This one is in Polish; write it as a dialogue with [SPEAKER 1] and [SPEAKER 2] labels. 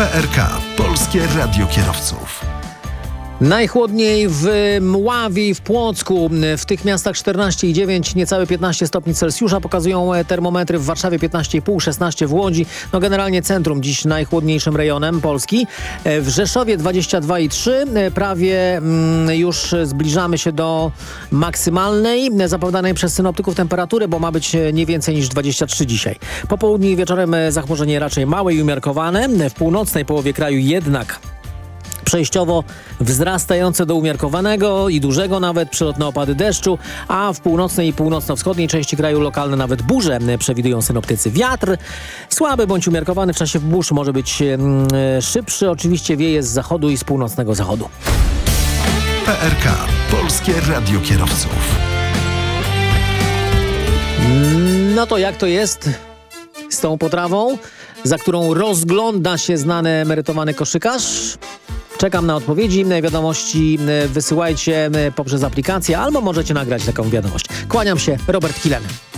[SPEAKER 1] PRK, Polskie Radio Kierowców.
[SPEAKER 2] Najchłodniej w Mławie i w Płocku. W tych miastach 14,9, niecałe 15 stopni Celsjusza pokazują termometry. W Warszawie 15,5, 16 w Łodzi. No generalnie centrum dziś najchłodniejszym rejonem Polski. W Rzeszowie 22,3. Prawie już zbliżamy się do maksymalnej zapowiadanej przez synoptyków temperatury, bo ma być nie więcej niż 23 dzisiaj. Po południu i wieczorem zachmurzenie raczej małe i umiarkowane. W północnej połowie kraju jednak przejściowo wzrastające do umiarkowanego i dużego nawet przelotne opady deszczu, a w północnej i północno-wschodniej części kraju lokalne nawet burze przewidują synoptycy. Wiatr słaby bądź umiarkowany w czasie burz może być szybszy. Oczywiście wieje z zachodu i z północnego zachodu.
[SPEAKER 1] PRK, Polskie Radio Kierowców.
[SPEAKER 2] No to jak to jest z tą potrawą, za którą rozgląda się znany emerytowany koszykarz? Czekam na odpowiedzi. Wiadomości wysyłajcie poprzez aplikację albo możecie nagrać taką wiadomość. Kłaniam się, Robert Kilen.